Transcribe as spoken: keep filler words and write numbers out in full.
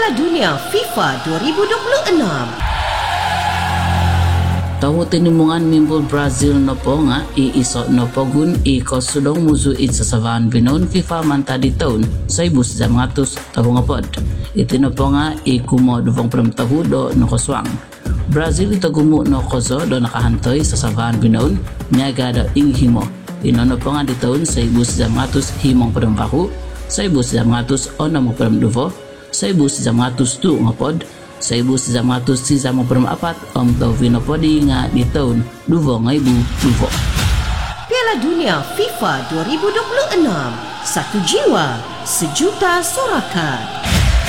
Piala Dunia FIFA dua ribu dua puluh enam. Tahu tinimungan mimbul Brazil nopo nga iisot nopo gun i kosudong muzu it sasavan binon FIFA manta di tahun seribu sembilan ratus tahu ngapod. Iti nopo nga i kumo duvong pram tahu do no koswang. Brazil ito gumu no kozo do nakahantoy sa sasavan binon nyaga do ing himo. Ino nopo nga di tahun seribu sembilan ratus himong pram bahu, seribu sembilan ratus onom pram duvo, seribu sembilan ratus tu ngapod, seribu sembilan ratus tiga puluh empat om Tauvino Podi nga di tahun dua ribu dua. Piala Dunia FIFA dua ribu dua puluh enam. Satu jiwa, sejuta sorakan.